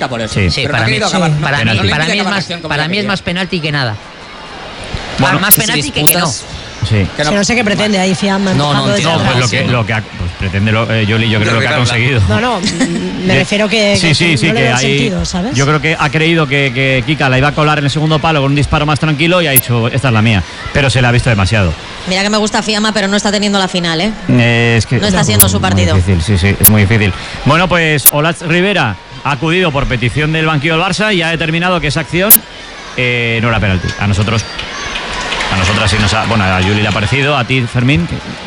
busca por eso. Sí, para mí es más penalti que nada. Bueno, más penalti que no. Sí. No sé qué pretende ahí Fiamma. No, pues lo que pretende Yoli, yo creo que ha conseguido. No, me refiero que sí, no le que da hay, sentido, ¿sabes? yo creo que ha creído que Kika la iba a colar en el segundo palo con un disparo más tranquilo y ha dicho, esta es la mía, pero se la ha visto demasiado. Mira que me gusta Fiamma, pero no está teniendo la final, ¿eh? Es que no está siendo su partido. Muy difícil, sí, es muy difícil. Bueno, pues Olatz Rivera ha acudido por petición del banquillo del Barça y ha determinado que esa acción no era penalti. A nosotras sí nos ha... Bueno, a Juli le ha parecido, a ti, Fermín.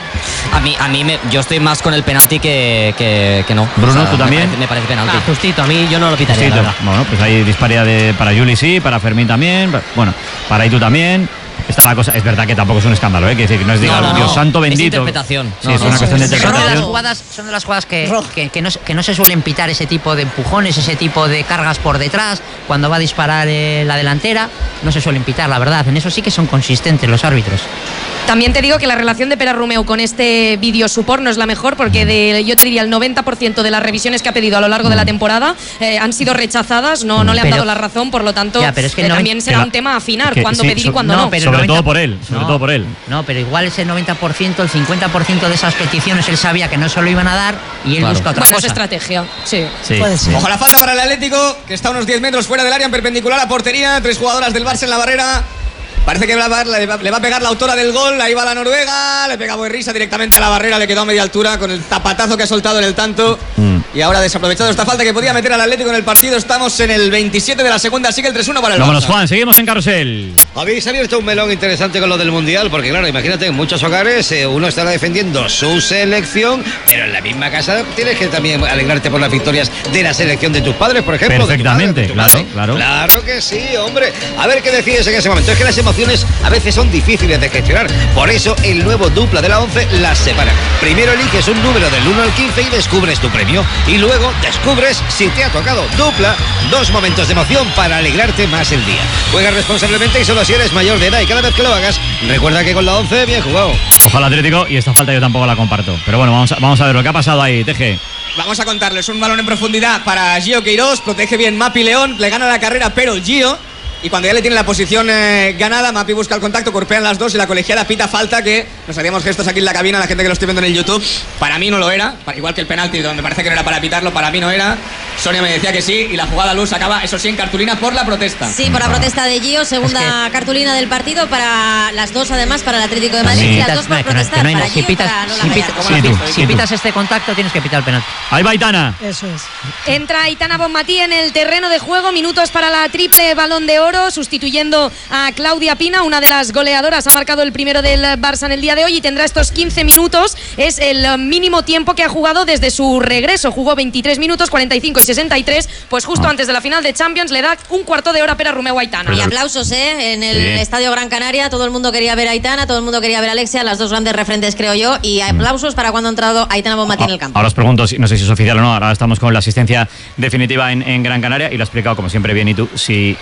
Yo estoy más con el penalti que no. Bruno, ¿tú también? Me parece penalti. Justito, a mí yo no lo pitaría. Bueno, pues hay disparidad para Juli sí, para Fermín también, bueno, para Itu también. Está la cosa, es verdad que tampoco es un escándalo, que decir, que no es Dios santo bendito. Es interpretación. Sí, es una cuestión de interpretación. Son de las jugadas que no se suelen pitar ese tipo de empujones, ese tipo de cargas por detrás. Cuando va a disparar la delantera, no se suelen pitar, la verdad. En eso sí que son consistentes los árbitros. También te digo que la relación de Pere Romeu con este vídeo support no es la mejor, porque yo te diría el 90% de las revisiones que ha pedido a lo largo de la temporada han sido rechazadas, no le han dado la razón, por lo tanto también será un tema a afinar, cuándo pedir y cuándo no. Sobre todo por él. No, pero igual ese 90%, el 50% de esas peticiones él sabía que no se lo iban a dar y él busca otra cosa. Es estrategia, sí. Puede ser. Ojo la falta para el Atlético, que está a unos 10 metros fuera del área, en perpendicular a portería, 3 jugadoras del Barça en la barrera. Parece que le va a pegar la autora del gol. Ahí va la noruega. Le pega Buenrisa directamente a la barrera. Le quedó a media altura con el tapatazo que ha soltado en el tanto. Y ahora desaprovechado esta falta que podía meter al Atlético en el partido. Estamos en el 27 de la segunda. Sigue el 3-1 para el Barça. Vámonos, Juan. Seguimos en Carrusel. Habéis abierto un melón interesante con lo del Mundial. Porque claro, imagínate, en muchos hogares uno estará defendiendo su selección, pero en la misma casa tienes que también alegrarte por las victorias de la selección de tus padres, por ejemplo. Perfectamente, claro. Claro que sí, hombre. A ver qué decides en ese momento. Es que las emociones a veces son difíciles de gestionar. Por eso el nuevo Dupla de la 11 las separa. Primero eliges un número del 1 al 15 y descubres tu premio. Y luego descubres si te ha tocado. Dupla, 2 momentos de emoción para alegrarte más el día. Juega responsablemente y solo si eres mayor de edad. Y cada vez que lo hagas, recuerda que con la 11, bien jugado. Ojo al Atlético, y esta falta yo tampoco la comparto. Pero bueno, vamos a ver lo que ha pasado ahí, Teje. Vamos a contarles un balón en profundidad para Gio Queiroz. Protege bien Mapi León. Le gana la carrera, pero Gio... Y cuando ya le tiene la posición ganada, Mapi busca el contacto, golpean las dos y la colegiada pita falta, que nos haríamos gestos aquí en la cabina, la gente que lo estoy viendo en el YouTube. Para mí no lo era, igual que el penalti, donde parece que no era para pitarlo, para mí no era. Sonia me decía que sí, y la jugada luz acaba, eso sí, en cartulina por la protesta. Sí, por la protesta de Gio, segunda cartulina del partido para las dos, además, para el Atlético de Madrid. Y las dos por protestar, para Gio y para Lola. Si pitas este contacto, tienes que pitar el penalti. Ahí va Aitana. Eso es. Entra Aitana Bonmatí en el terreno de juego, minutos para la triple Balón de Oro, sustituyendo a Claudia Pina, una de las goleadoras. Ha marcado el primero del Barça en el día de hoy y tendrá estos 15 minutos. Es el mínimo tiempo que ha jugado desde su regreso. Jugó 23 minutos, 45 y 63. Pues justo antes de la final de Champions le da un cuarto de hora a Pere Romeu a Aitana. Y aplausos, en el Estadio Gran Canaria. Todo el mundo quería ver a Aitana, todo el mundo quería ver a Alexia, las dos grandes referentes, creo yo. Y aplausos para cuando ha entrado Aitana Bonmatí en el campo. Ahora os pregunto, no sé si es oficial o no. Ahora estamos con la asistencia definitiva en Gran Canaria y lo ha explicado como siempre bien. Y tú, si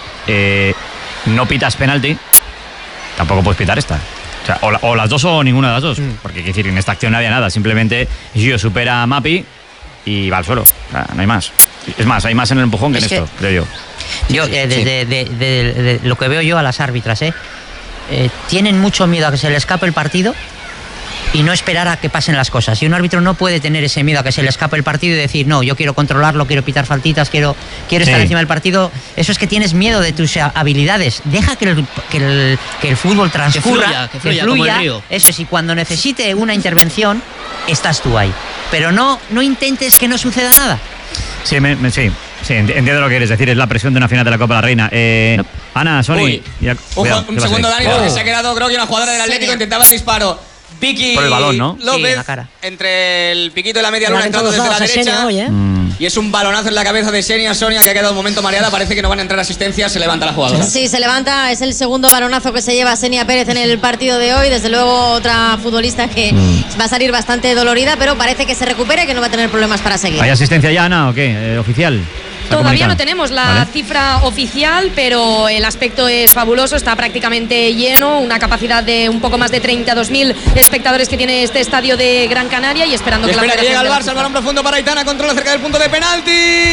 no pitas penalti, tampoco puedes pitar esta. O sea, o las dos o ninguna de las dos. Porque quiere decir, en esta acción no había nada. Simplemente Gio supera a Mapi y va al suelo. O sea, no hay más. Es más, hay más en el empujón que en esto, creo yo. Yo, desde lo que veo yo a las árbitras, tienen mucho miedo a que se le escape el partido y no esperar a que pasen las cosas. Y un árbitro no puede tener ese miedo a que se le escape el partido y decir, no, yo quiero controlarlo, quiero pitar faltitas, quiero estar encima del partido. Eso es que tienes miedo de tus habilidades. Deja que el fútbol transcurra, que fluya como el río. Eso es, y cuando necesite una intervención, estás tú ahí. Pero no intentes que no suceda nada. Sí, sí, entiendo lo que quieres decir. Es la presión de una final de la Copa de la Reina. Ana, Sony. Un segundo, Dani, porque se ha quedado, creo que una jugadora del Atlético intentaba el disparo. Vicky por el balón, ¿no? López, sí, en la cara. Entre el piquito y la media luna, entrando desde la derecha. Hoy, Y es un balonazo en la cabeza de Sonia, que ha quedado un momento mareada. Parece que no van a entrar asistencias. Se levanta la jugadora. Sí, se levanta. Es el segundo balonazo que se lleva Xenia Pérez en el partido de hoy. Desde luego, otra futbolista que va a salir bastante dolorida, pero parece que se recupera y que no va a tener problemas para seguir. ¿Hay asistencia ya, Ana, o qué? ¿Oficial? Todavía no tenemos la cifra oficial, pero el aspecto es fabuloso, está prácticamente lleno, una capacidad de un poco más de 32.000 espectadores que tiene este estadio de Gran Canaria y esperando que la llega el Barça, el balón profundo para Aitana, controla cerca del punto de penalti.